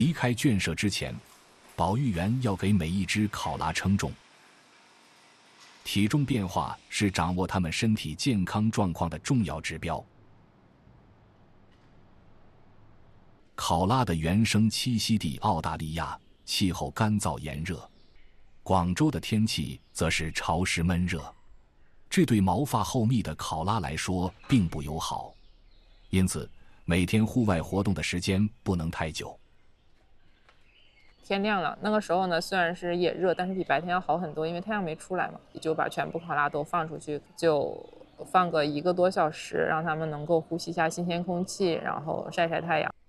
离开圈舍之前，保育员要给每一只考拉称重。体重变化是掌握它们身体健康状况的重要指标。考拉的原生栖息地澳大利亚气候干燥炎热，广州的天气则是潮湿闷热，这对毛发厚密的考拉来说并不友好，因此每天户外活动的时间不能太久。 天亮了，那个时候呢，虽然是也热，但是比白天要好很多，因为太阳没出来嘛，就把全部考拉都放出去，就放个1个多小时，让它们能够呼吸一下新鲜空气，然后晒晒太阳。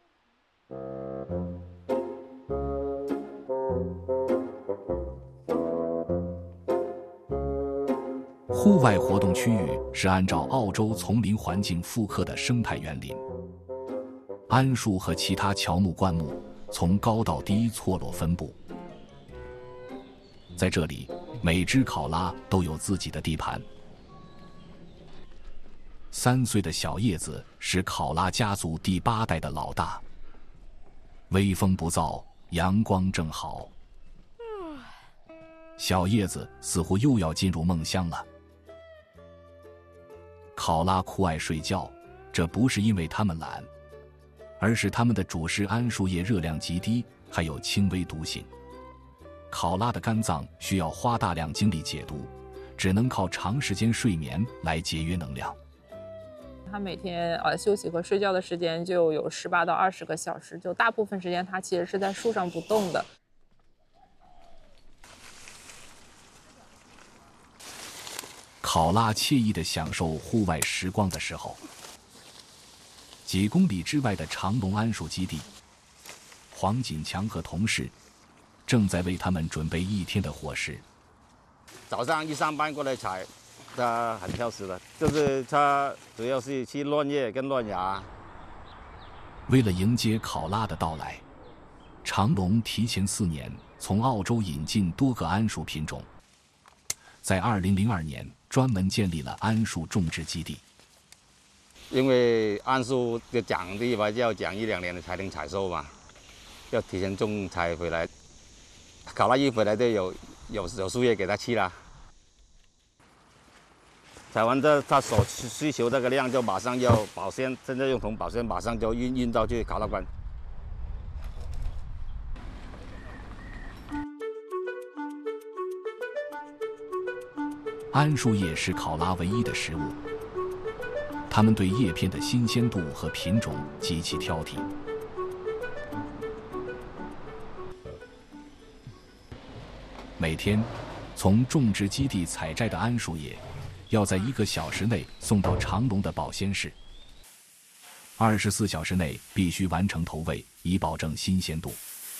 户外活动区域是按照澳洲丛林环境复刻的生态园林，桉树和其他乔木灌木从高到低错落分布。在这里，每只考拉都有自己的地盘。3岁的小叶子是考拉家族第8代的老大。微风不燥，阳光正好。小叶子似乎又要进入梦乡了。考拉酷爱睡觉，这不是因为它们懒，而是它们的主食桉树叶热量极低，还有轻微毒性。考拉的肝脏需要花大量精力解毒，只能靠长时间睡眠来节约能量。 它每天休息和睡觉的时间就有18到20个小时，就大部分时间它其实是在树上不动的。 考拉惬意地享受户外时光的时候，几公里之外的长隆桉树基地，黄锦强和同事正在为他们准备一天的伙食。 早上一上班过来采，它很挑食的，就是它主要是吃乱叶跟乱芽。 为了迎接考拉的到来，长隆提前4年从澳洲引进多个桉树品种，在2002年专门建立了桉树种植基地。 因为桉树的长地吧，要长1-2年才能采收嘛，要提前种采回来。考拉一回来就有树叶给它吃了。采完它所需求这个量，就马上要保鲜，现在用桶保鲜，马上就运到去考拉关。 桉树叶是考拉唯一的食物，它们对叶片的新鲜度和品种极其挑剔。每天从种植基地采摘的桉树叶要在1个小时内送到长隆的保鲜室，24小时内必须完成投喂，以保证新鲜度。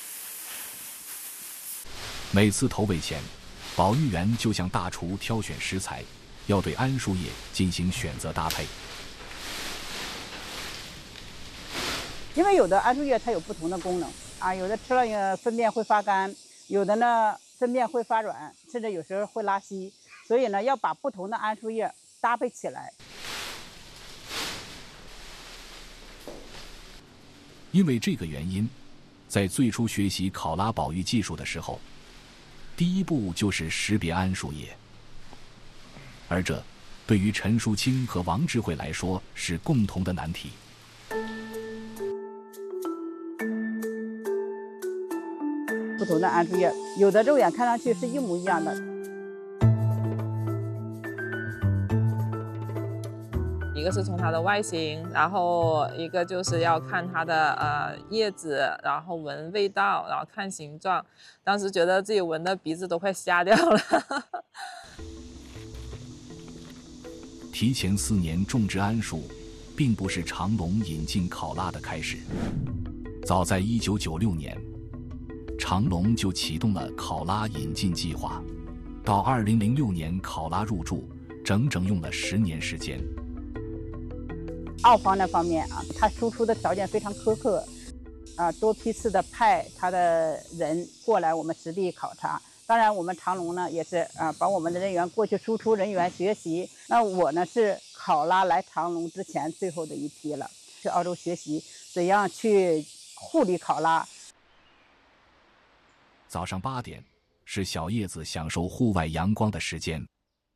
每次投喂前，保育员就像大厨挑选食材，要对桉树叶进行选择搭配。 因为有的桉树叶它有不同的功能啊，有的吃了粪便会发干，有的呢粪便会发软，甚至有时候会拉稀，所以呢要把不同的桉树叶搭配起来。 因为这个原因，在最初学习考拉保育技术的时候，第一步就是识别桉树叶，而这对于陈淑清和王智慧来说是共同的难题。 不同的桉树叶，有的肉眼看上去是一模一样的。 一个是从它的外形，然后一个就是要看它的叶子，然后闻味道，然后看形状。当时觉得自己闻的鼻子都快瞎掉了。 提前4年种植桉树，并不是长隆引进考拉的开始。早在1996年，长隆就启动了考拉引进计划，到2006年考拉入驻，整整用了10年时间。 澳方那方面啊，它输出的条件非常苛刻，多批次的派他的人过来我们实地考察。当然，我们长隆呢也是把我们的人员过去输出人员学习。那我呢是考拉来长隆之前最后的一批了，去澳洲学习怎样去护理考拉， 早上8点是小叶子享受户外阳光的时间，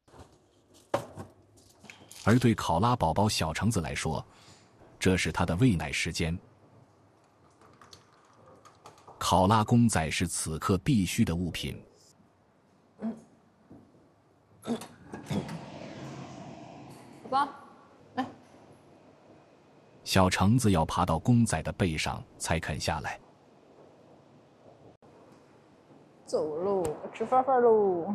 而对考拉宝宝小橙子来说，这是它的喂奶时间。考拉公仔是此刻必须的物品。 宝宝，来。 小橙子要爬到公仔的背上才肯下来。 走喽，吃饭饭喽。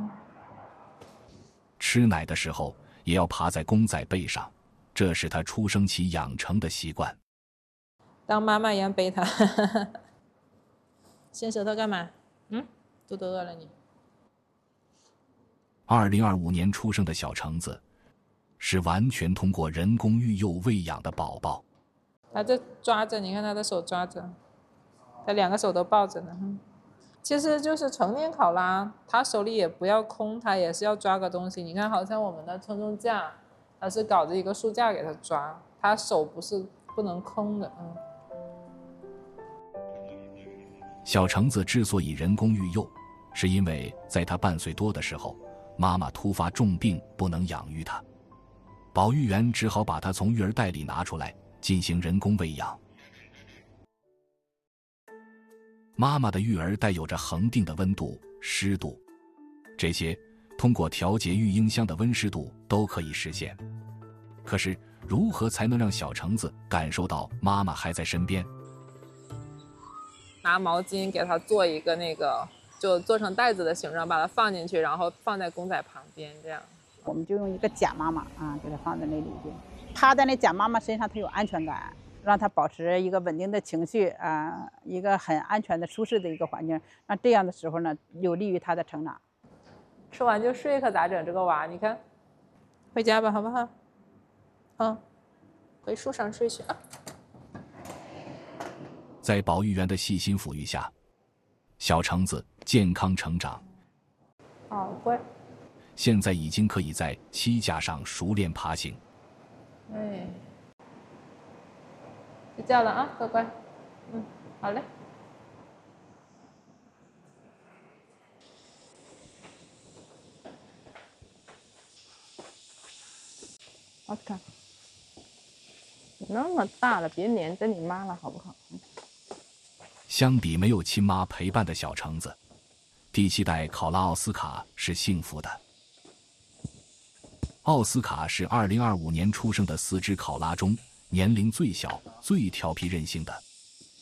吃奶的时候也要爬在公仔背上，这是他出生起养成的习惯。 当妈妈一样背他。伸舌头干嘛？肚子饿了你。 2025年出生的小橙子，是完全通过人工育幼喂养的宝宝。 他这抓着，你看他的手抓着，他2个手都抱着呢。其实就是成年考拉，他手里也不要空，他也是要抓个东西。你看，好像我们的称重架，他是搞着一个书架给他抓，他手不能空的。 小橙子之所以人工育幼，是因为在他半岁多的时候，妈妈突发重病，不能养育他，保育员只好把他从育儿袋里拿出来进行人工喂养。妈妈的育儿袋有着恒定的温度、湿度，这些通过调节育婴箱的温湿度都可以实现。可是，如何才能让小橙子感受到妈妈还在身边？ 拿毛巾给它做一个就做成袋子的形状，把它放进去，然后放在公仔旁边，这样。 我们就用一个假妈妈给它放在那里边，趴在那假妈妈身上，它有安全感，让它保持一个稳定的情绪一个很安全的、舒适的一个环境。那这样的时候呢，有利于它的成长。 吃完就睡可咋整？这个娃，你看，回家吧，好不好？回树上睡去啊。 在保育员的细心抚育下，小橙子健康成长。 好乖。 现在已经可以在膝架上熟练爬行。 睡觉了啊，乖乖。好嘞。 奥斯卡，那么大了，别黏着你妈了，好不好？ 相比没有亲妈陪伴的小橙子，第7代考拉奥斯卡是幸福的。奥斯卡是2025年出生的4只考拉中年龄最小、最调皮任性的。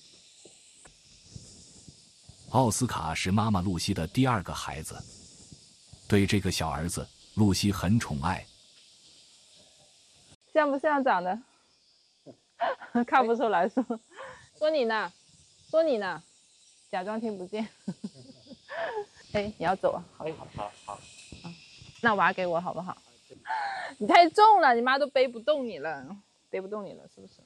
奥斯卡是妈妈露西的第2个孩子，对这个小儿子，露西很宠爱。 像不像长得？看不出来说你呢，说你呢，假装听不见。哎，你要走啊？好。那娃给我好不好？你太重了，你妈都背不动你了，是不是？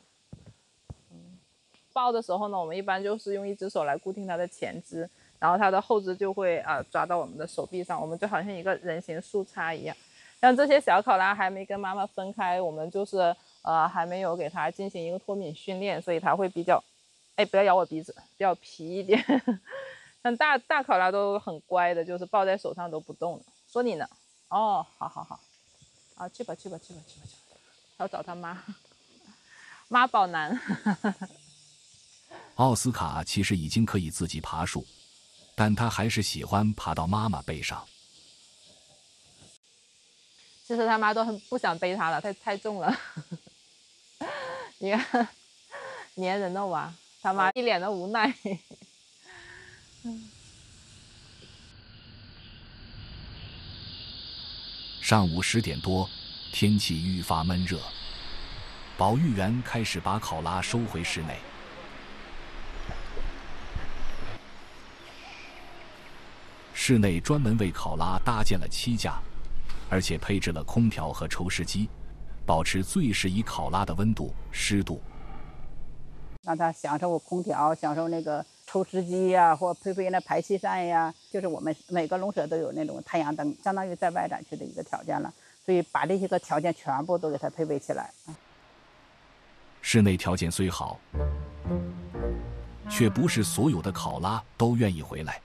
抱的时候呢，我们一般就是用1只手来固定它的前肢，然后它的后肢就会抓到我们的手臂上，我们就好像一个人形树杈一样。像这些小考拉还没跟妈妈分开，我们就是还没有给它进行一个脱敏训练，所以它会比较，不要咬我鼻子，比较皮一点。像大考拉都很乖的，就是抱在手上都不动的。说你呢？哦，好，去吧，要找他妈，妈宝男。 奥斯卡其实已经可以自己爬树，但他还是喜欢爬到妈妈背上。 其实他妈都很不想背他了，太重了。你看，粘人的娃，他妈一脸的无奈。 上午10点多，天气愈发闷热，保育员开始把考拉收回室内。室内专门为考拉搭建了栖架，而且配置了空调和抽湿机，保持最适宜考拉的温度、湿度。 让它享受空调，享受那个抽湿机呀，或配备那排气扇呀。就是我们每个笼舍都有那种太阳灯，相当于在外展区的一个条件了。所以把这些个条件全部都给它配备起来。 室内条件虽好，却不是所有的考拉都愿意回来。